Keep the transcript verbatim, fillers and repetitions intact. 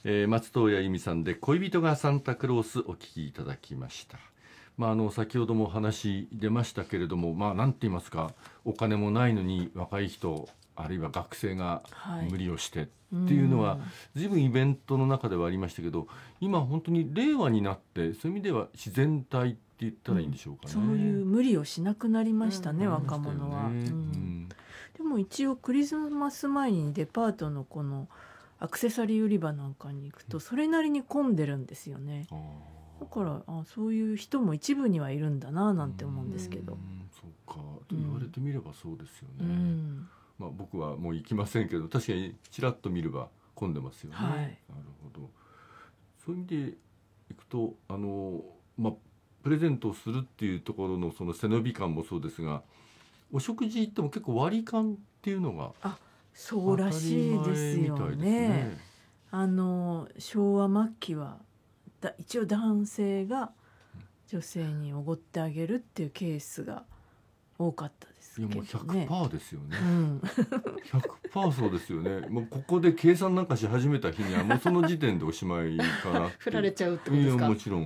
えー、松任谷由実さんで恋人がサンタクロースお聴きいただきました。まあ、あの先ほども話出ましたけれども、まあ、なんて言いますか、お金もないのに若い人あるいは学生が無理をしてっていうのは、はい、随分イベントの中ではありましたけど、今本当に令和になってそういう意味では自然体って言ったらいいんでしょうかね、 うん、そういう無理をしなくなりましたね、うん、若者は、ね、うん、でも一応クリスマス前にデパートのこのアクセサリー売り場なんかに行くとそれなりに混んでるんですよね。だからあそういう人も一部にはいるんだななんて思うんですけど。 うん、そうかと言われてみればそうですよね、 うん、 まあ、僕はもう行きませんけど確かにちらっと見れば混んでますよね、はい、なるほど。そういう意味でいくとあの、まあ、プレゼントをするっていうところのその背伸び感もそうですが、お食事行っても結構割り勘っていうのがあそうらしいですよね。あの昭和末期はだ一応男性が女性におごってあげるっていうケースが多かったですけどね。いやもう ひゃくパーセント ですよね、うん、ひゃくパーセント そうですよね。もうここで計算なんかし始めた日にはもうその時点でおしまいかな振られちゃうってことですか。 いやもちろん